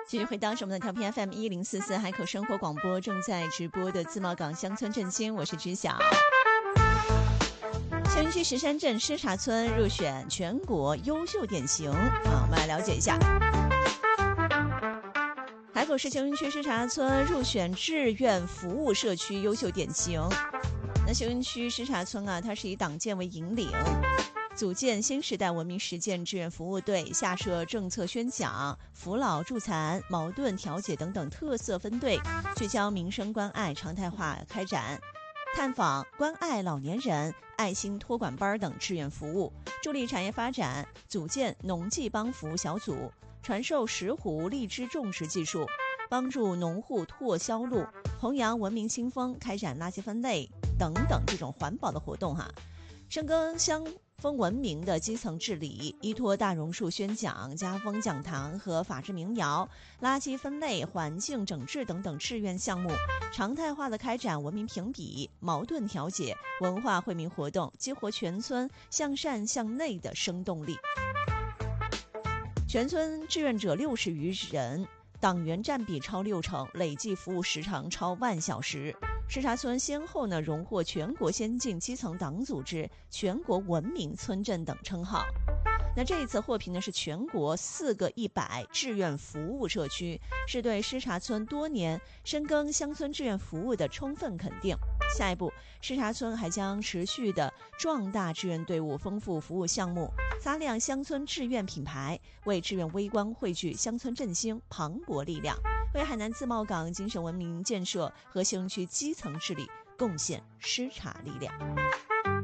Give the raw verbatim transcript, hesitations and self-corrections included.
继续回到是我们的调频 F M 一零四四海口生活广播，正在直播的自贸港乡村振兴，我是知晓。兴云区石山镇施茶村入选全国优秀典型啊，我们来了解一下。海口市兴云区施茶村入选志愿服务社区优秀典型。那兴云区施茶村啊，它是以党建为引领，组建新时代文明实践志愿服务队，下设政策宣讲、扶老助残、矛盾调解等等特色分队，聚焦民生关爱，常态化开展探访、关爱老年人、爱心托管班等志愿服务，助力产业发展，组建农技帮服务小组，传授石斛荔枝种植技术，帮助农户拓销路，弘扬文明新风，开展垃圾分类等等这种环保的活动哈，深耕乡风文明的基层治理，依托大榕树宣讲、家风讲堂和法治民谣、垃圾分类、环境整治等等志愿项目，常态化的开展文明评比、矛盾调解、文化惠民活动，激活全村向善向内的生动力。全村志愿者六十余人，党员占比超六成，累计服务时长超万小时。施茶村先后呢荣获全国先进基层党组织、全国文明村镇等称号。那这一次获评呢是全国四个一百志愿服务社区，是对施茶村多年深耕乡村志愿服务的充分肯定。下一步，施茶村还将持续的壮大志愿队伍，丰富服务项目，擦亮乡村志愿品牌，为志愿微光汇聚乡村振兴磅礴力量，为海南自贸港精神文明建设和兴区基层治理贡献施茶力量。